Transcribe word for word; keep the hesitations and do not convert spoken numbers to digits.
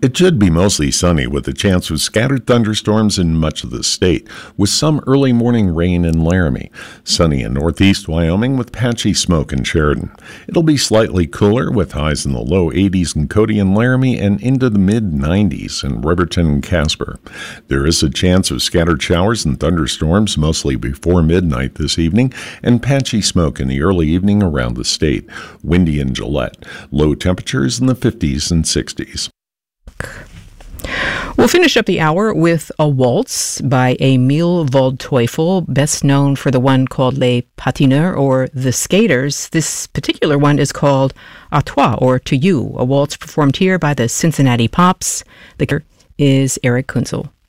It should be mostly sunny with a chance of scattered thunderstorms in much of the state, with some early morning rain in Laramie. Sunny in northeast Wyoming with patchy smoke in Sheridan. It'll be slightly cooler with highs in the low eighties in Cody and Laramie and into the mid nineties in Riverton and Casper. There is a chance of scattered showers and thunderstorms mostly before midnight this evening and patchy smoke in the early evening around the state. Windy in Gillette. Low temperatures in the fifties and sixties. We'll finish up the hour with a waltz by Emil Waldteufel, best known for the one called Les Patineurs, or The Skaters. This particular one is called À Toi, or To You, a waltz performed here by the Cincinnati Pops. The is Eric Kunzel.